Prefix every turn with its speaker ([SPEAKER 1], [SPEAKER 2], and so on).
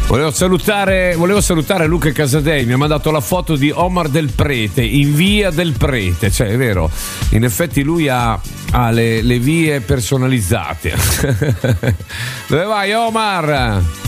[SPEAKER 1] Volevo salutare Luca Casadei, mi ha mandato la foto di Omar Del Prete in via del Prete, cioè è vero, in effetti lui ha le vie personalizzate. Dove vai Omar?